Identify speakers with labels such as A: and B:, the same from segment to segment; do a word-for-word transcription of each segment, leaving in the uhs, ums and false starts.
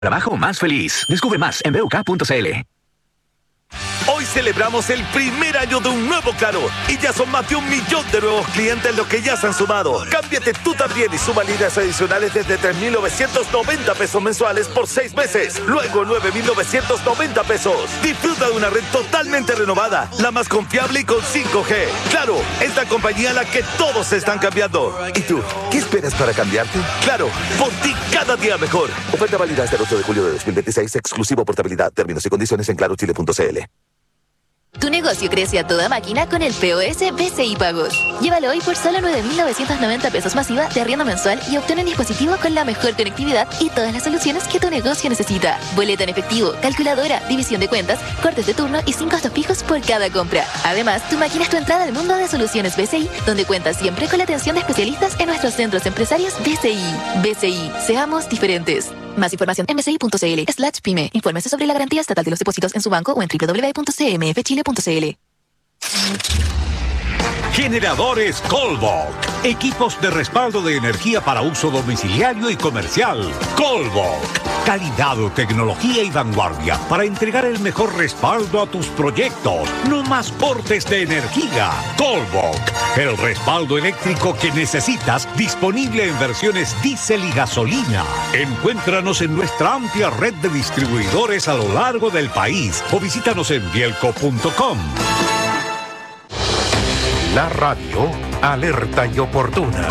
A: Trabajo más feliz. Descubre más en b u k punto c l.
B: Hoy celebramos el primer año de un nuevo Claro y ya son más de un millón de nuevos clientes los que ya se han sumado. Cámbiate tú también y suma líneas adicionales desde tres mil novecientos noventa pesos mensuales por seis meses. Luego nueve mil novecientos noventa pesos. Disfruta de una red totalmente renovada, la más confiable y con cinco G. Claro, es la compañía a la que todos están cambiando. ¿Y tú? ¿Qué esperas para cambiarte? Claro, por ti cada día mejor. Oferta válida hasta el ocho de julio de dos mil veintiséis, exclusivo portabilidad. Términos y condiciones en claro chile punto c l.
C: Tu negocio crece a toda máquina con el P O S B C I Pagos. Llévalo hoy por solo nueve mil novecientos noventa pesos masiva de arriendo mensual y obtén un dispositivo con la mejor conectividad y todas las soluciones que tu negocio necesita. Boleta en efectivo, calculadora, división de cuentas, cortes de turno y sin costos fijos por cada compra. Además, tu máquina es tu entrada al mundo de soluciones B C I, donde cuentas siempre con la atención de especialistas en nuestros centros empresarios B C I. B C I, seamos diferentes. Más información en b c i punto c l slash pyme. Infórmese sobre la garantía estatal de los depósitos en su banco o en w w w punto c m f chile punto c l.
D: Generadores Colvoc. Equipos de respaldo de energía para uso domiciliario y comercial. Colvoc. Calidad, tecnología y vanguardia para entregar el mejor respaldo a tus proyectos. No más cortes de energía. Colvoc. El respaldo eléctrico que necesitas, disponible en versiones diésel y gasolina. Encuéntranos en nuestra amplia red de distribuidores a lo largo del país o visítanos en bielco punto com.
E: La radio alerta y oportuna.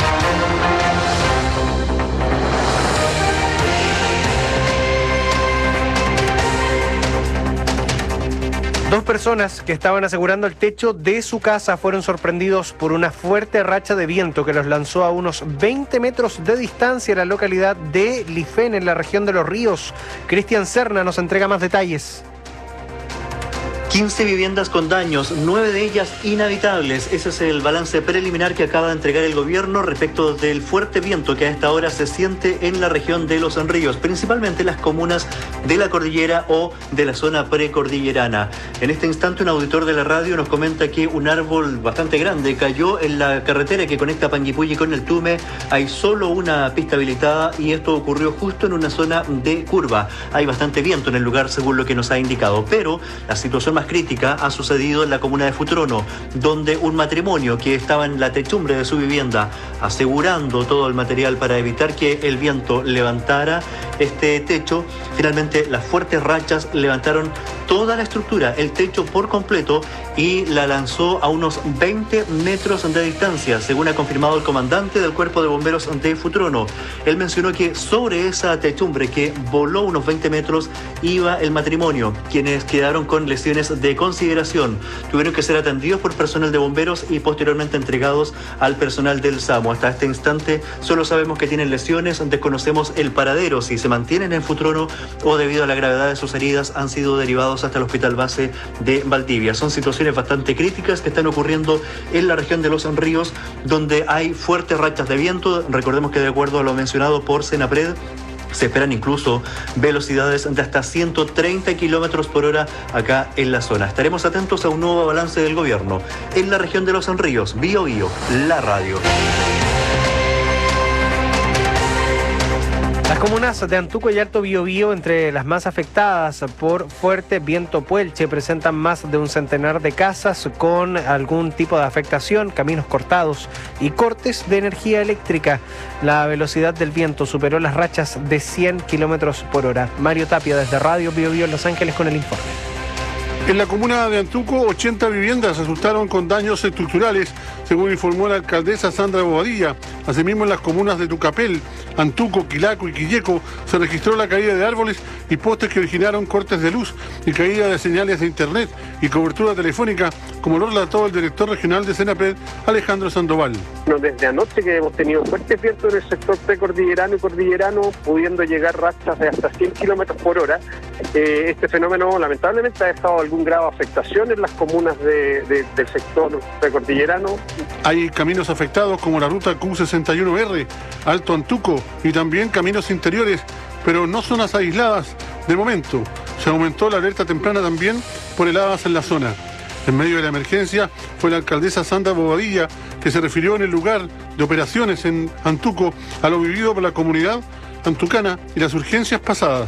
F: Dos personas que estaban asegurando el techo de su casa fueron sorprendidos por una fuerte racha de viento que los lanzó a unos veinte metros de distancia en la localidad de Lifén, en la región de Los Ríos. Cristian Serna nos entrega más detalles.
G: quince viviendas con daños, nueve de ellas inhabitables. Ese es el balance preliminar que acaba de entregar el gobierno respecto del fuerte viento que a esta hora se siente en la región de Los Ríos, principalmente en las comunas de la cordillera o de la zona precordillerana. En este instante un auditor de la radio nos comenta que un árbol bastante grande cayó en la carretera que conecta Panguipulli con el Tume. Hay solo una pista habilitada y esto ocurrió justo en una zona de curva. Hay bastante viento en el lugar según lo que nos ha indicado, pero la situación más crítica ha sucedido en la comuna de Futrono, donde un matrimonio que estaba en la techumbre de su vivienda asegurando todo el material para evitar que el viento levantara este techo, finalmente las fuertes rachas levantaron toda la estructura, el techo por completo, y la lanzó a unos veinte metros de distancia, según ha confirmado el comandante del Cuerpo de Bomberos de Futrono. Él mencionó que sobre esa techumbre que voló unos veinte metros iba el matrimonio, quienes quedaron con lesiones de consideración. Tuvieron que ser atendidos por personal de bomberos y posteriormente entregados al personal del SAMU. Hasta este instante solo sabemos que tienen lesiones, desconocemos el paradero, si se mantienen en Futrono o debido a la gravedad de sus heridas han sido derivados hasta el hospital base de Valdivia. Son situaciones bastante críticas que están ocurriendo en la región de Los Ríos, donde hay fuertes rachas de viento. Recordemos que de acuerdo a lo mencionado por Senapred, se esperan incluso velocidades de hasta ciento treinta kilómetros por hora acá en la zona. Estaremos atentos a un nuevo balance del gobierno en la región de Los Ríos. Bío Bío, la radio.
F: Las comunas de Antuco y Alto Biobío, entre las más afectadas por fuerte viento puelche, presentan más de un centenar de casas con algún tipo de afectación, caminos cortados y cortes de energía eléctrica. La velocidad del viento superó las rachas de cien kilómetros por hora. Mario Tapia desde Radio Biobío en Los Ángeles con el informe.
H: En la comuna de Antuco, ochenta viviendas resultaron con daños estructurales, según informó la alcaldesa Sandra Bobadilla. Asimismo, en las comunas de Tucapel, Antuco, Quilaco y Quilleco se registró la caída de árboles y postes que originaron cortes de luz y caída de señales de internet y cobertura telefónica, como lo relató el director regional de Senapred, Alejandro Sandoval.
I: Desde anoche que hemos tenido fuertes vientos en el sector precordillerano y cordillerano, pudiendo llegar rachas de hasta cien kilómetros por hora. Eh, este fenómeno lamentablemente ha dejado algún grado de afectación en las comunas de, de, del sector precordillerano.
H: Hay caminos afectados como la ruta Q sesenta y uno R, Alto Antuco, y también caminos interiores, pero no zonas aisladas de momento. Se aumentó la alerta temprana también por heladas en la zona. En medio de la emergencia fue la alcaldesa Sandra Bobadilla que se refirió en el lugar de operaciones en Antuco a lo vivido por la comunidad Antucana y Las Urgencias Pasadas.